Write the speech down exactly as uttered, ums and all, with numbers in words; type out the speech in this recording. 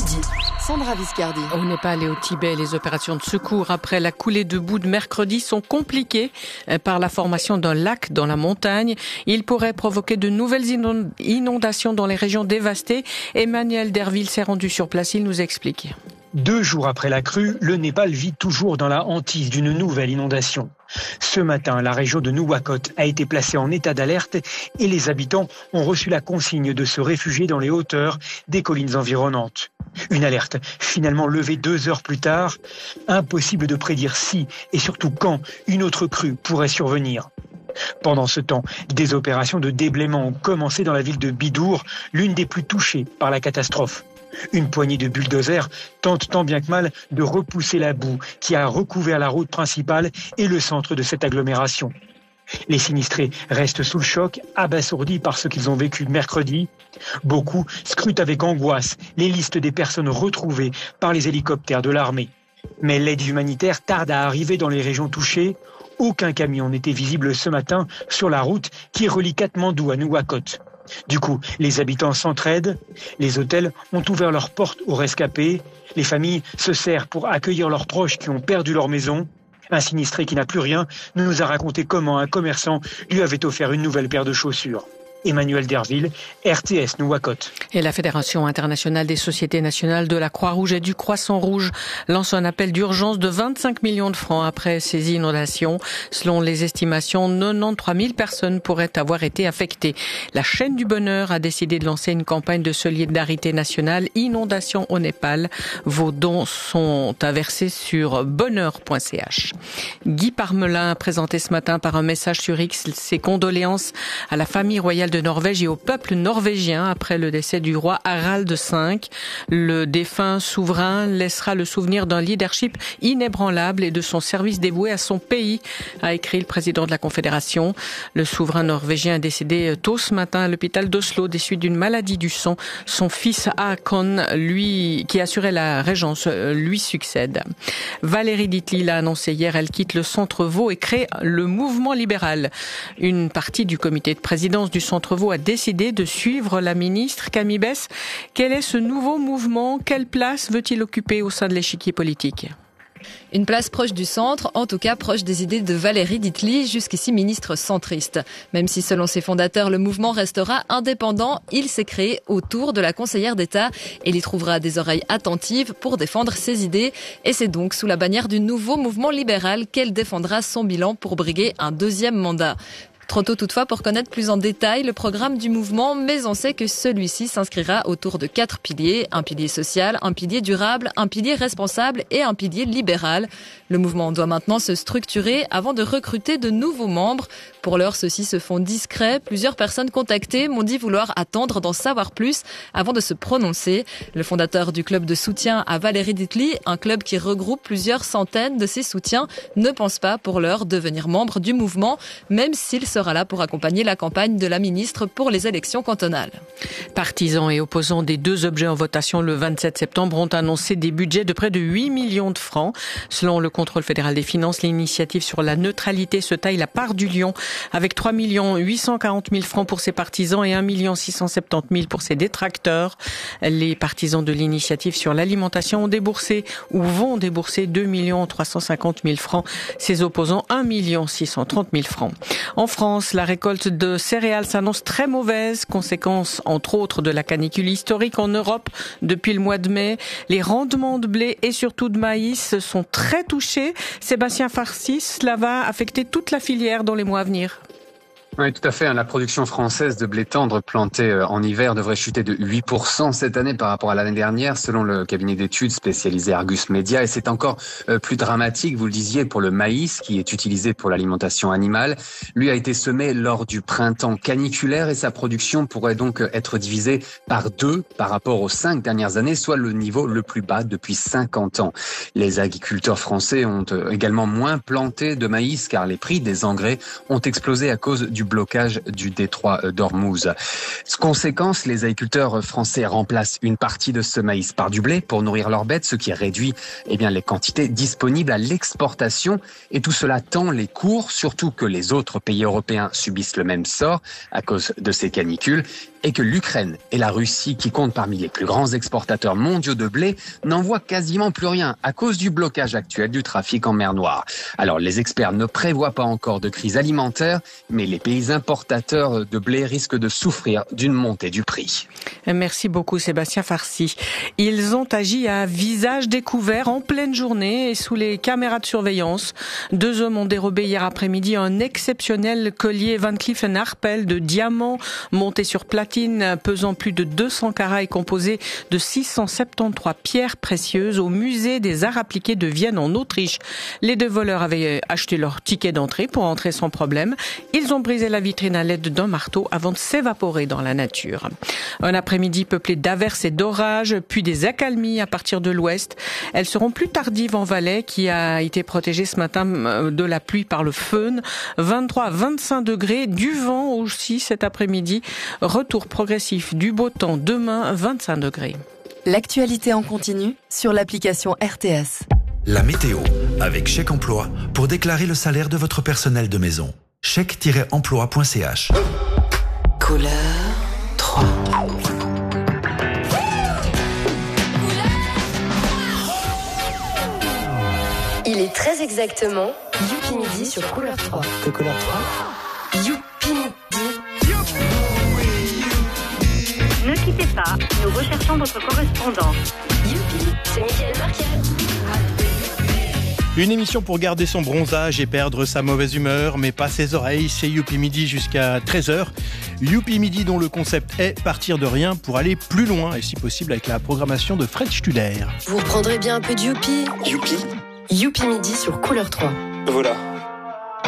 midi. Sandra Viscardi. Au Népal et au Tibet, les opérations de secours après la coulée de boue de mercredi sont compliquées par la formation d'un lac dans la montagne. Il pourrait provoquer de nouvelles inondations dans les régions dévastées. Emmanuel Derville s'est rendu sur place, il nous explique. Deux jours après la crue, le Népal vit toujours dans la hantise d'une nouvelle inondation. Ce matin, la région de Nuwakot a été placée en état d'alerte et les habitants ont reçu la consigne de se réfugier dans les hauteurs des collines environnantes. Une alerte finalement levée deux heures plus tard. Impossible de prédire si et surtout quand une autre crue pourrait survenir. Pendant ce temps, des opérations de déblaiement ont commencé dans la ville de Bidour, l'une des plus touchées par la catastrophe. Une poignée de bulldozers tente tant bien que mal de repousser la boue qui a recouvert la route principale et le centre de cette agglomération. Les sinistrés restent sous le choc, abasourdis par ce qu'ils ont vécu mercredi. Beaucoup scrutent avec angoisse les listes des personnes retrouvées par les hélicoptères de l'armée. Mais l'aide humanitaire tarde à arriver dans les régions touchées. Aucun camion n'était visible ce matin sur la route qui relie Katmandou à Nuwakot. Du coup, les habitants s'entraident, les hôtels ont ouvert leurs portes aux rescapés, les familles se serrent pour accueillir leurs proches qui ont perdu leur maison. Un sinistré qui n'a plus rien nous a raconté comment un commerçant lui avait offert une nouvelle paire de chaussures. Emmanuel Derville, R T S Nuwakot. Et la Fédération internationale des sociétés nationales de la Croix-Rouge et du Croissant-Rouge lance un appel d'urgence de vingt-cinq millions de francs après ces inondations. Selon les estimations, quatre-vingt-treize mille personnes pourraient avoir été affectées. La chaîne du bonheur a décidé de lancer une campagne de solidarité nationale Inondations au Népal. Vos dons sont à verser sur bonheur point c h. Guy Parmelin a présenté ce matin par un message sur X ses condoléances à la famille royale de Norvège et au peuple norvégien après le décès du roi Harald cinq. Le défunt souverain laissera le souvenir d'un leadership inébranlable et de son service dévoué à son pays, a écrit le président de la Confédération. Le souverain norvégien est décédé tôt ce matin à l'hôpital d'Oslo des suites d'une maladie du sang. Son fils Håkon, lui, qui assurait la régence, lui succède. Valérie Ditli l'a annoncé hier, elle quitte le Centre Vaud et crée le Mouvement libéral. Une partie du comité de présidence du Centre Vaud a décidé de suivre la ministre Camille Besse. Quel est ce nouveau mouvement? Quelle place veut-il occuper au sein de l'échiquier politique? Une place proche du centre, en tout cas proche des idées de Valérie Ditli, jusqu'ici ministre centriste. Même si selon ses fondateurs, le mouvement restera indépendant, il s'est créé autour de la conseillère d'État et il y trouvera des oreilles attentives pour défendre ses idées. Et c'est donc sous la bannière du nouveau mouvement libéral qu'elle défendra son bilan pour briguer un deuxième mandat. Trop tôt toutefois pour connaître plus en détail le programme du mouvement, mais on sait que celui-ci s'inscrira autour de quatre piliers. Un pilier social, un pilier durable, un pilier responsable et un pilier libéral. Le mouvement doit maintenant se structurer avant de recruter de nouveaux membres. Pour l'heure, ceux-ci se font discrets. Plusieurs personnes contactées m'ont dit vouloir attendre d'en savoir plus avant de se prononcer. Le fondateur du club de soutien à Valérie Ditli, un club qui regroupe plusieurs centaines de ses soutiens, ne pense pas pour l'heure devenir membre du mouvement, même s'il se sera là pour accompagner la campagne de la ministre pour les élections cantonales. Partisans et opposants des deux objets en votation le vingt-sept septembre ont annoncé des budgets de près de huit millions de francs. Selon le contrôle fédéral des finances, l'initiative sur la neutralité se taille la part du lion avec trois millions huit cent quarante mille francs pour ses partisans et un million six cent soixante-dix mille pour ses détracteurs. Les partisans de l'initiative sur l'alimentation ont déboursé ou vont débourser deux millions trois cent cinquante mille francs. Ses opposants un million six cent trente mille francs. En France, la récolte de céréales s'annonce très mauvaise, conséquence entre autres de la canicule historique en Europe depuis le mois de mai. Les rendements de blé et surtout de maïs sont très touchés. Sébastien Farcis, cela va affecter toute la filière dans les mois à venir. Oui, tout à fait. La production française de blé tendre planté en hiver devrait chuter de huit pour cent cette année par rapport à l'année dernière, selon le cabinet d'études spécialisé Argus Media. Et c'est encore plus dramatique, vous le disiez, pour le maïs qui est utilisé pour l'alimentation animale. Lui a été semé lors du printemps caniculaire et sa production pourrait donc être divisée par deux par rapport aux cinq dernières années, soit le niveau le plus bas depuis cinquante ans. Les agriculteurs français ont également moins planté de maïs car les prix des engrais ont explosé à cause du blocage du détroit d'Ormuz. Conséquence, les agriculteurs français remplacent une partie de ce maïs par du blé pour nourrir leurs bêtes, ce qui réduit eh bien, les quantités disponibles à l'exportation. Et tout cela tend les cours, surtout que les autres pays européens subissent le même sort à cause de ces canicules. et que l'Ukraine et la Russie, qui comptent parmi les plus grands exportateurs mondiaux de blé, n'envoient quasiment plus rien à cause du blocage actuel du trafic en mer Noire. Alors les experts ne prévoient pas encore de crise alimentaire, mais les pays importateurs de blé risquent de souffrir d'une montée du prix. Merci beaucoup Sébastien Farcy. Ils ont agi à visage découvert en pleine journée et sous les caméras de surveillance. Deux hommes ont dérobé hier après-midi un exceptionnel collier Van Cleef and Arpels de diamants monté sur platine pesant plus de deux cents carats et composé de six cent soixante-treize pierres précieuses au musée des arts appliqués de Vienne en Autriche. Les deux voleurs avaient acheté leur ticket d'entrée pour entrer sans problème. Ils ont brisé la vitrine à l'aide d'un marteau avant de s'évaporer dans la nature. Un après-midi peuplé d'averses et d'orages, puis des accalmies à partir de l'ouest. Elles seront plus tardives en Valais, qui a été protégée ce matin de la pluie par le föhn. vingt-trois à vingt-cinq degrés, du vent aussi cet après-midi. Retour progressif du beau temps demain, vingt-cinq degrés. L'actualité en continu sur l'application R T S. La météo, avec Chèque Emploi, pour déclarer le salaire de votre personnel de maison. chèque tiret emploi point c h. Couleur trois. Il est très exactement Youpi Midi sur Couleur trois. De Couleur trois. Youpi Midi. Ne quittez pas, nous recherchons votre correspondant. Youpi, c'est Mickaël Markel. Une émission pour garder son bronzage et perdre sa mauvaise humeur, mais pas ses oreilles. C'est Youpi Midi jusqu'à treize heures. Youpi Midi dont le concept est partir de rien pour aller plus loin, et si possible avec la programmation de Fred Studer. Vous reprendrez bien un peu de Youpi. Youpi. Youpi Midi sur Couleur trois. Voilà.